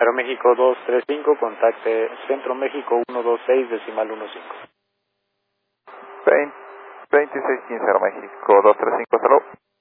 Aeroméxico 235, contacte Centro México 126, decimal 15. 2615 Aeroméxico 235, salud.